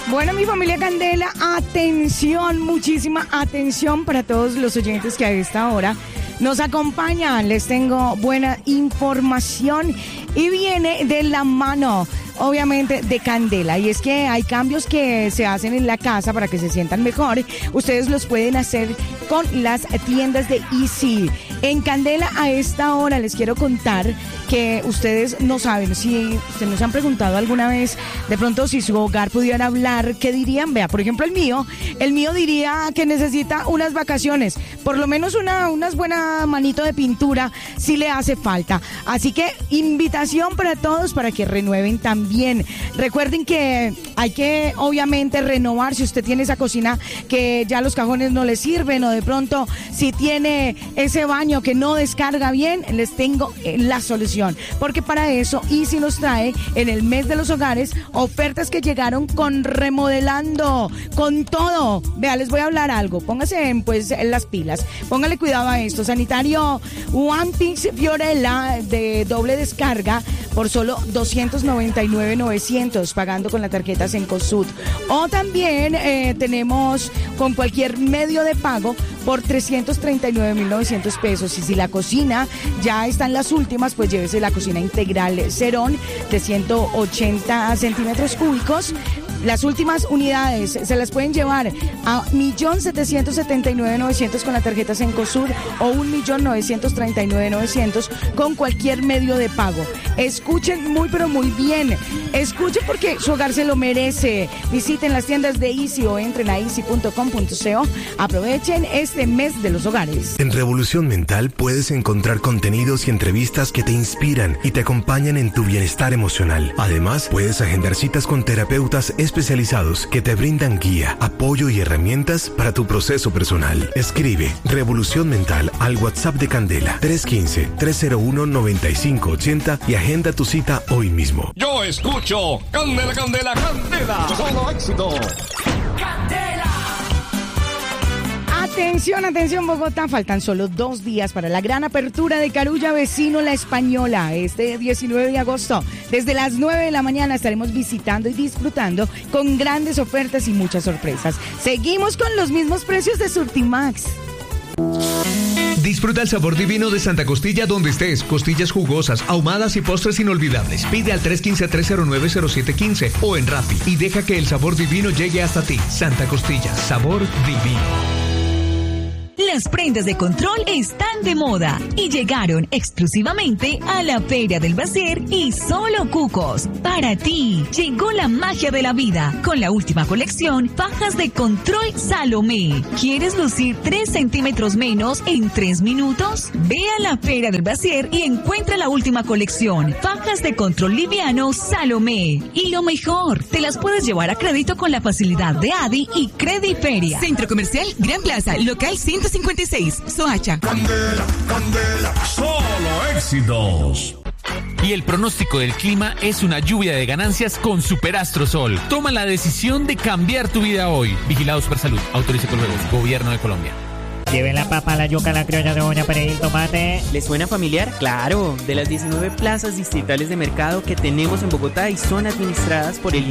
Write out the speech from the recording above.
Bueno, mi familia Candela, atención, muchísima atención para todos los oyentes que a esta hora nos acompañan. Les tengo buena información y viene de la mano, obviamente, de Candela. Y es que hay cambios que se hacen en la casa para que se sientan mejor. Ustedes los pueden hacer con las tiendas de Easy. En Candela, a esta hora les quiero contar que ustedes no saben, si ustedes nos han preguntado alguna vez, de pronto si su hogar pudiera hablar, ¿qué dirían? Vea, por ejemplo, el mío diría que necesita unas vacaciones, por lo menos unas buena manito de pintura si le hace falta. Así que invitación para todos para que renueven también. Recuerden que hay que obviamente renovar si usted tiene esa cocina que ya los cajones no le sirven, o de pronto si tiene ese baño que no descarga bien, les tengo la solución. Porque para eso Easy nos trae en el mes de los hogares ofertas que llegaron con remodelando, con todo. Vea, les voy a hablar algo. Póngase en las pilas. Póngale cuidado a esto. Sanitario One Piece Fiorella de doble descarga por solo $299,900 pagando con la tarjeta Cencosud. O también tenemos con cualquier medio de pago por $339,900 pesos. Y si la cocina ya está en las últimas, pues llévese la cocina integral Cerón de 180 centímetros cúbicos. Las últimas unidades se las pueden llevar a 1.779.900 con la tarjeta Cencosud o 1.939.900 con cualquier medio de pago. Escuchen muy pero muy bien. Escuchen porque su hogar se lo merece. Visiten las tiendas de Easy o entren a easy.com.co. Aprovechen este mes de los hogares. En Revolución Mental puedes encontrar contenidos y entrevistas que te inspiran y te acompañan en tu bienestar emocional. Además, puedes agendar citas con terapeutas especializados que te brindan guía, apoyo y herramientas para tu proceso personal. Escribe Revolución Mental al WhatsApp de Candela 315-301-9580 y agenda tu cita hoy mismo. Yo escucho Candela, Candela, Candela. Solo éxito. Candela. Atención, atención Bogotá, faltan solo 2 días para la gran apertura de Carulla Vecino La Española. Este 19 de agosto, desde las 9 de la mañana estaremos visitando y disfrutando con grandes ofertas y muchas sorpresas. Seguimos con los mismos precios de Surtimax. Disfruta el sabor divino de Santa Costilla donde estés. Costillas jugosas, ahumadas y postres inolvidables. Pide al 315-309-0715 o en Rappi y deja que el sabor divino llegue hasta ti. Santa Costilla, sabor divino. Las prendas de control están de moda y llegaron exclusivamente a la Feria del Brasier y Solo Cucos. Para ti, llegó la magia de la vida con la última colección Fajas de Control Salomé. ¿Quieres lucir 3 centímetros menos en 3 minutos? Ve a la Feria del Brasier y encuentra la última colección Fajas de Control Liviano Salomé. Y lo mejor, te las puedes llevar a crédito con la facilidad de Adi y Crediferia. Centro Comercial Gran Plaza, local 156, Soacha. Candela, Candela, solo éxitos. Y el pronóstico del clima es una lluvia de ganancias con Superastro Sol. Toma la decisión de cambiar tu vida hoy. Vigilado Supersalud. Autoriza con juegos. Gobierno de Colombia. Lleven la papa, la yuca, la criolla, cebolla, perejil, tomate. ¿Les suena familiar? Claro, de las 19 plazas distritales de mercado que tenemos en Bogotá y son administradas por el